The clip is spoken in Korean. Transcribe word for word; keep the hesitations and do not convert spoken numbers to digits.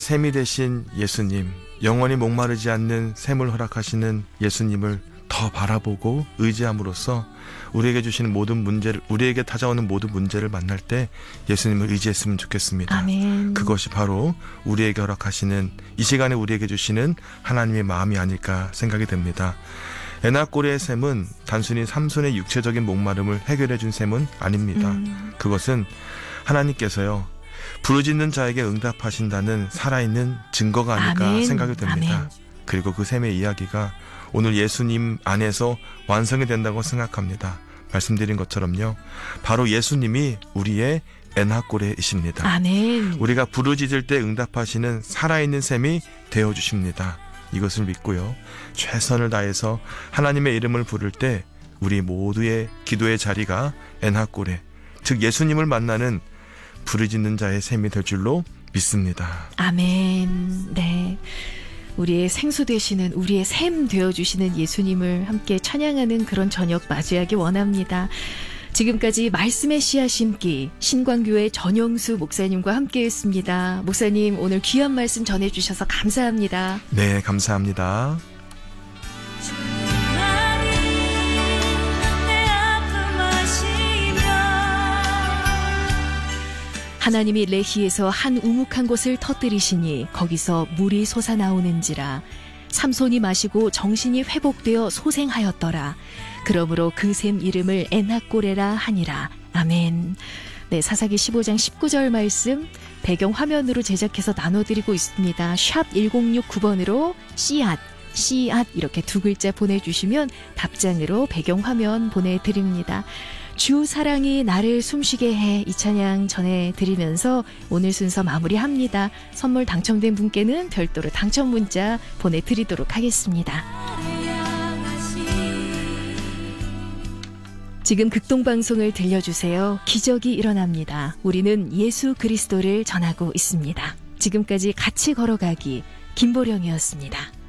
샘이 되신 예수님, 영원히 목마르지 않는 샘을 허락하시는 예수님을 더 바라보고 의지함으로써 우리에게 주시는 모든 문제를, 우리에게 찾아오는 모든 문제를 만날 때 예수님을 의지했으면 좋겠습니다. 아멘. 그것이 바로 우리에게 허락하시는, 이 시간에 우리에게 주시는 하나님의 마음이 아닐까 생각이 됩니다. 에나꼬레의 샘은 단순히 삼손의 육체적인 목마름을 해결해 준 샘은 아닙니다. 음. 그것은 하나님께서요, 부르짖는 자에게 응답하신다는 살아있는 증거가 아닐까 아멘. 생각이 됩니다. 아멘. 그리고 그 샘의 이야기가 오늘 예수님 안에서 완성이 된다고 생각합니다. 말씀드린 것처럼요, 바로 예수님이 우리의 에나꼬레이십니다. 아멘. 우리가 부르짖을 때 응답하시는 살아있는 샘이 되어주십니다. 이것을 믿고요, 최선을 다해서 하나님의 이름을 부를 때 우리 모두의 기도의 자리가 에나꼬레, 즉 예수님을 만나는 부르짖는 자의 샘이 될 줄로 믿습니다. 아멘. 네, 우리의 생수 되시는, 우리의 샘 되어주시는 예수님을 함께 찬양하는 그런 저녁 맞이하기 원합니다. 지금까지 말씀의 씨앗 심기 신광교회 전영수 목사님과 함께했습니다. 목사님, 오늘 귀한 말씀 전해주셔서 감사합니다. 네, 감사합니다. 하나님이 레히에서 한 우묵한 곳을 터뜨리시니 거기서 물이 솟아나오는지라. 삼손이 마시고 정신이 회복되어 소생하였더라. 그러므로 그 샘 이름을 에나꼬레라 하니라. 아멘. 네, 사사기 십오 장 십구 절 말씀 배경 화면으로 제작해서 나눠드리고 있습니다. 샵 일공육구 번으로 씨앗, 씨앗 이렇게 두 글자 보내주시면 답장으로 배경 화면 보내드립니다. 주 사랑이 나를 숨쉬게 해, 이 찬양 전해드리면서 오늘 순서 마무리합니다. 선물 당첨된 분께는 별도로 당첨 문자 보내드리도록 하겠습니다. 지금 극동방송을 들려주세요. 기적이 일어납니다. 우리는 예수 그리스도를 전하고 있습니다. 지금까지 같이 걸어가기 김보령이었습니다.